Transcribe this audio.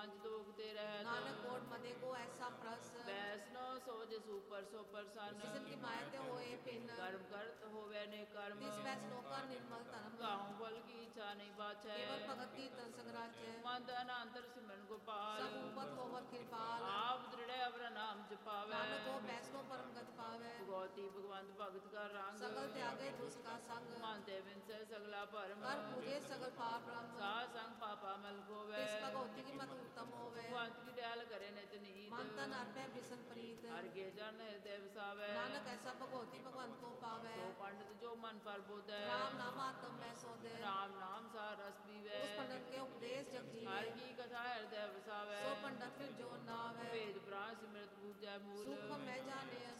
ਪੰਜ ਦੋਗ ਤੇ ਰਹਿਤ। नानक कोट मदे को ऐसा प्रस, ਵੈਸਨੋ ਸੋਜ ਸੂਪਰ ਸੋ ਪ੍ਰਸੰਨ। जिसन की मायते होए पिन, ਕਰਮ ਕਰਤ ਹੋਵੇ ਨੇ ਕਰਮ। तिस वैस लोका निर्मल धर्म, ਕਾਹੂ ਬਲ ਕੀ ਇੱਛਾ ਨਹੀਂ ਬਾਛੈ। केवल भगत कीर्तन संगराजय, ਮਨ ਤਨ ਅੰਤਰ ਸਿਮਰਨ ਗੋਪਾਲ। सब उपत होवर कृपाल, ਆਪ ਦ੍ਰਿੜੈ ਅਵਰ ਨਾਮ ਜਪਾਵੈ। नानक को वैष्णो परम गत पावे, ਭਗਵਤੀ ਭਗਵੰਤ ਭਗਤ ਕਰ ਰੰਗ। सकल त्यागे दुष्का संग, ਮਨ ਤੇ ਵਿਨਸੈ ਸਗਲਾ ਭਰਮ। कर पूजे सगल पार ब्रह्म, ਸਾਧ संग पापा मल खोवै। तिस भगवती की मत उत्तम होवे, भगवंत की दयाल करे नित नीत। मन तन अर्पे बिसन प्रीत, हर के चरण हृदय वसावै। नानक ऐसा भगवती भगवंत को पावे, सो पंडित जो मन पर बोधै। राम नाम आत्म में सोदे, राम नाम सा रस पीवै। उस पंडित के उपदेश जग हर जीवे, की कथा हृदय वसावै। सो पंडित फिर जो नावे, वेद पुराण सिमरत बूझै मूल। सूक्ष्म में जाने